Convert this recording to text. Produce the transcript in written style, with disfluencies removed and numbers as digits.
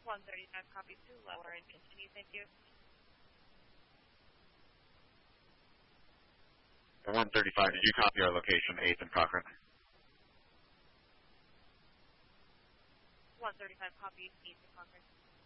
135 copy 2, lower and continue, thank you. 135, did you copy our location, 8th and Cochrane? 135 copy 8th and Cochrane.